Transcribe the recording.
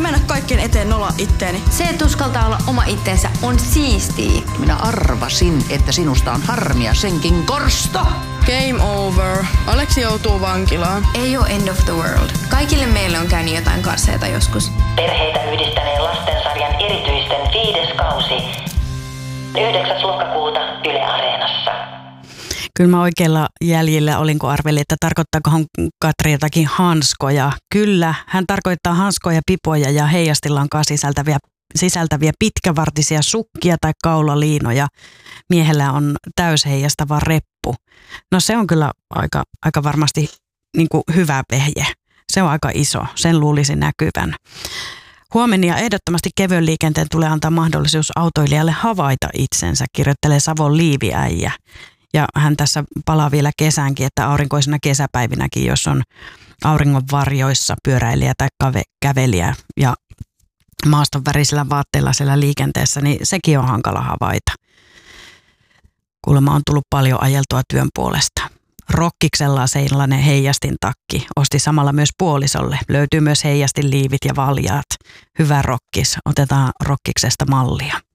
mennä kaikkien eteen nolla itteeni. Se, että uskaltaa olla oma itsensä, on siistiä. Minä arvasin, että sinusta on harmia senkin korsto. Game over. Aleksi joutuu vankilaan. Ei ole end of the world. Kaikille meille on käynyt jotain karseita joskus. Perheitä yhdistäneen lastensarjan erityisten 5. kausi. 9. lokakuuta Yle Areenassa. Kyllä mä oikealla jäljellä olin, kun arvelin, että tarkoittaakohan Katri jotakin hanskoja. Kyllä, hän tarkoittaa hanskoja, pipoja ja heijastillankaa sisältäviä pitkävartisia sukkia tai kaulaliinoja. Miehellä on täysheijastava reppu. No se on kyllä aika varmasti niin kuin hyvä vehje. Se on aika iso, sen luulisi näkyvän. Huomenna ehdottomasti kevyen liikenteen tulee antaa mahdollisuus autoilijalle havaita itsensä, kirjoittelee Savon Liiviäijä. Ja hän tässä palaa vielä kesäänkin, että aurinkoisena kesäpäivinäkin, jos on auringon varjoissa pyöräilijä tai kävelijä ja maaston värisellä vaatteilla siellä liikenteessä, niin sekin on hankala havaita. Kuulemma on tullut paljon ajeltua työn puolesta. Rokkiksella sellainen heijastin takki. Osti samalla myös puolisolle. Löytyy myös heijastin liivit ja valjaat. Hyvä rokkis. Otetaan rokkiksesta mallia.